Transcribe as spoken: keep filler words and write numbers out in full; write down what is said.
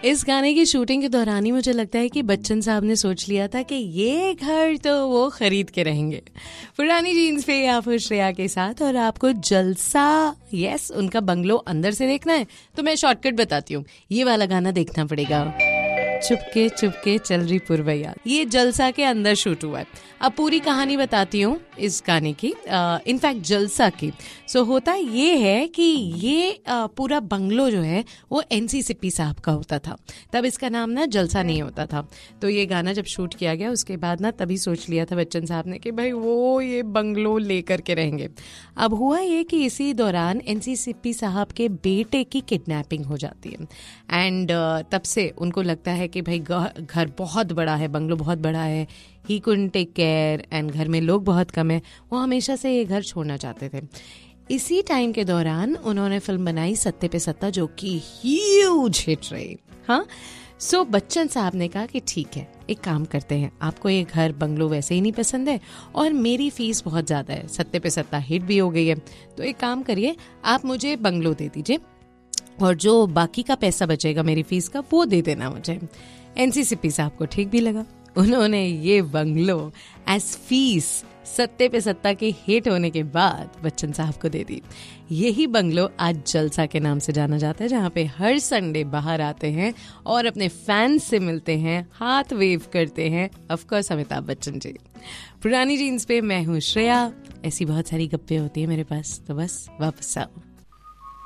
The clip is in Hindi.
इस गाने की शूटिंग के दौरान ही मुझे लगता है कि बच्चन साहब ने सोच लिया था कि ये घर तो वो खरीद के रहेंगे। पुरानी जीन्स पे आप हो श्रेया के साथ और आपको जलसा, यस उनका बंगलो अंदर से देखना है तो मैं शॉर्टकट बताती हूँ, ये वाला गाना देखना पड़ेगा। चुपके चुपके चल रही पुरवैया, ये जलसा के अंदर शूट हुआ है। अब पूरी कहानी बताती हूँ इस गाने की, इनफैक्ट जलसा की। सो so, होता ये है कि ये आ, पूरा बंगलो जो है वो एनसी सिप्पी साहब का होता था, तब इसका नाम ना जलसा नहीं होता था। तो ये गाना जब शूट किया गया उसके बाद ना तभी सोच लिया था बच्चन साहब ने कि भाई वो ये बंगलो लेकर के रहेंगे। अब हुआ ये कि इसी दौरान एनसी सिप्पी साहब के बेटे की किडनैपिंग हो जाती है एंड तब से उनको लगता है कि भाई घर बहुत बड़ा है, बंगलो बहुत बड़ा है, he couldn't take care and घर में लोग बहुत कम है, वो हमेशा से ये घर छोड़ना चाहते थे। इसी टाइम के दौरान उन्होंने फिल्म बनाई सत्ते पे सत्ता, जो कि ह्यूज हिट रही। हाँ, सो बच्चन साहब ने कहा कि ठीक है, एक काम करते हैं, आपको ये घर बंगलो वैसे ही नहीं पसंद है और मेरी फीस बहुत ज़्यादा है, सत्ते पे सत्ता हिट भी हो गई है, तो एक काम करिए आप मुझे बंगलो दे दीजिए और जो बाकी का पैसा बचेगा मेरी फीस का वो दे देना मुझे। एनसी सिप्पी साहब को ठीक भी लगा, उन्होंने ये बंगलो एज फीस सत्ते पे सत्ता के हिट होने के बाद बच्चन साहब को दे दी। यही बंगलो आज जलसा के नाम से जाना जाता है, जहाँ पे हर संडे बाहर आते हैं और अपने फैंस से मिलते हैं, हाथ वेव करते हैं, ऑफ कोर्स अमिताभ बच्चन जी। पुरानी जीन्स पे मैं हूँ श्रेया, ऐसी बहुत सारी गप्पे होती है मेरे पास, तो बस वापस आओ।